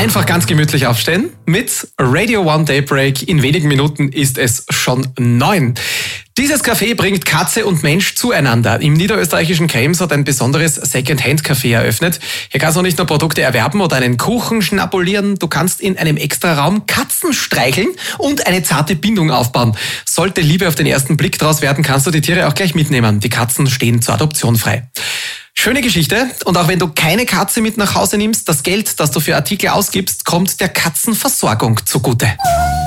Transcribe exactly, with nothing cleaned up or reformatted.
Einfach ganz gemütlich aufstehen mit Radio One Daybreak. In wenigen Minuten ist es schon neun. Dieses Café bringt Katze und Mensch zueinander. Im niederösterreichischen Krems hat ein besonderes Second-Hand-Café eröffnet. Hier kannst du nicht nur Produkte erwerben oder einen Kuchen schnabulieren, du kannst in einem Extraraum Katzen streicheln und eine zarte Bindung aufbauen. Sollte Liebe auf den ersten Blick draus werden, kannst du die Tiere auch gleich mitnehmen. Die Katzen stehen zur Adoption frei. Schöne Geschichte, und auch wenn du keine Katze mit nach Hause nimmst, das Geld, das du für Artikel ausgibst, kommt der Katzenversorgung zugute.